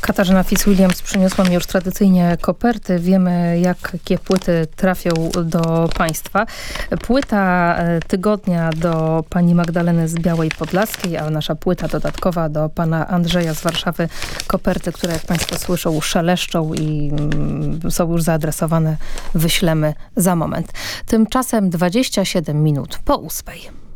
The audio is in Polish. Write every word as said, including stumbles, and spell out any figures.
Katarzyna Fitzwilliams przyniosła mi już tradycyjnie koperty. Wiemy, jakie płyty trafią do państwa. Płyta tygodnia do pani Magdaleny z Białej Podlaskiej, a nasza płyta dodatkowa do pana Andrzeja z Warszawy. Koperty, które jak państwo słyszą, szeleszczą i są już zaadresowane. Wyślemy za moment. Tymczasem dwadzieścia siedem minut po ósmej.